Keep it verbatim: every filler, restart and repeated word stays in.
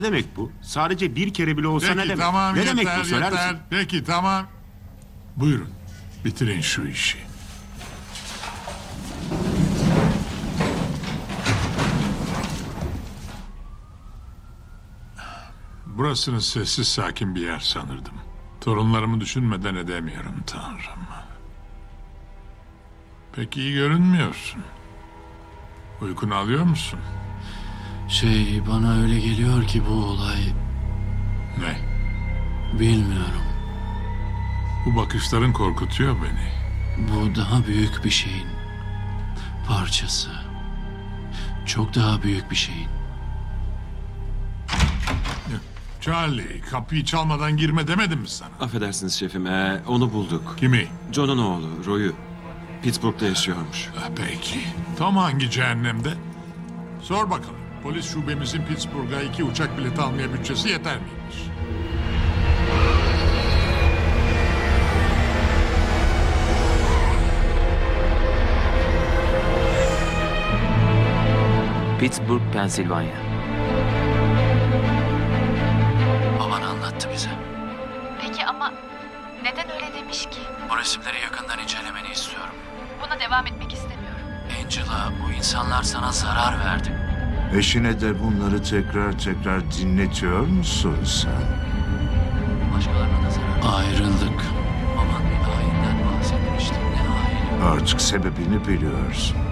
Ne demek bu? Sadece bir kere bile olsa Peki ne demek? tamam ne yeter demek bu söyler yeter. misin? Peki tamam. Buyurun bitirin şu işi. Burasını sessiz sakin bir yer sanırdım. Torunlarımı düşünmeden edemiyorum Tanrım. Pek iyi görünmüyorsun. Uykunu alıyor musun? Şey, bana öyle geliyor ki bu olay... Ne? Bilmiyorum. Bu bakışların korkutuyor beni. Bu daha büyük bir şeyin parçası. Çok daha büyük bir şeyin. Charlie, kapıyı çalmadan girme demedim mi sana? Affedersiniz şefim, ee, onu bulduk. Kimi? John'un oğlu, Roy'u. Pittsburgh'da yaşıyormuş. Ha, peki. Tam hangi cehennemde? Sor bakalım. Polis şubemizin Pittsburgh'a iki uçak bileti almaya bütçesi yeter miymiş? Pittsburgh, Pensilvanya. Baban anlattı bize. Peki ama neden öyle demiş ki? Bu resimleri yakından incelemeni istiyorum. Buna devam etmek istemiyorum. Angela, bu insanlar sana zarar verdi. Eşine de bunları tekrar tekrar dinletiyor musun sen? Başkalarına da zarar. Ayrıldık. Baban bir hayinden bahsetmişti. Ne haini? Artık sebebini biliyorsun.